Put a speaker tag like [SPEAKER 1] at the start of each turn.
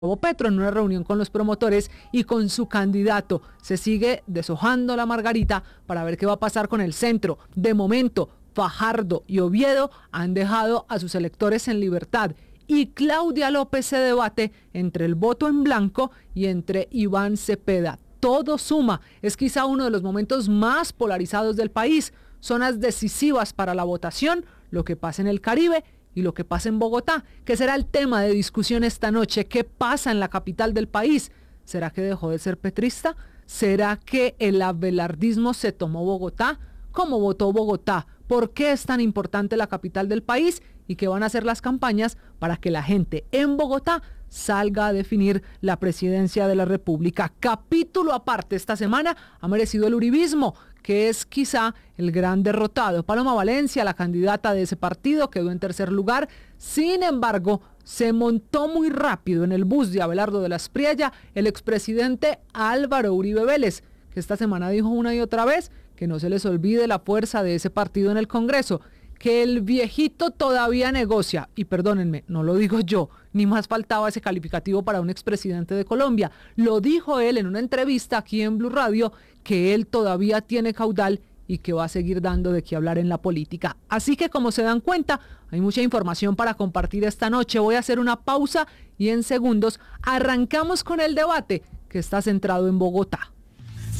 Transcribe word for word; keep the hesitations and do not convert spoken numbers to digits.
[SPEAKER 1] Petro en una reunión con los promotores y con su candidato. Se sigue deshojando la margarita para ver qué va a pasar con el centro. De momento, Fajardo y Oviedo han dejado a sus electores en libertad y Claudia López se debate entre el voto en blanco y entre Iván Cepeda. Todo suma. Es quizá uno de los momentos más polarizados del país. Zonas decisivas para la votación, lo que pasa en el Caribe y lo que pasa en Bogotá, que será el tema de discusión esta noche. ¿Qué pasa en la capital del país? ¿Será que dejó de ser petrista? ¿Será que el abelardismo se tomó Bogotá? ¿Cómo votó Bogotá? ¿Por qué es tan importante la capital del país? ¿Y qué van a hacer las campañas para que la gente en Bogotá salga a definir la presidencia de la República? Capítulo aparte esta semana ha merecido el uribismo, que es quizá el gran derrotado. Paloma Valencia, la candidata de ese partido, quedó en tercer lugar. Sin embargo, se montó muy rápido en el bus de Abelardo de la Espriella el expresidente Álvaro Uribe Vélez, que esta semana dijo una y otra vez que no se les olvide la fuerza de ese partido en el Congreso, que el viejito todavía negocia, y perdónenme, no lo digo yo, ni más faltaba ese calificativo para un expresidente de Colombia. Lo dijo él en una entrevista aquí en Blue Radio, que él todavía tiene caudal y que va a seguir dando de qué hablar en la política. Así que, como se dan cuenta, hay mucha información para compartir esta noche. Voy a hacer una pausa y en segundos arrancamos con el debate que está centrado en Bogotá.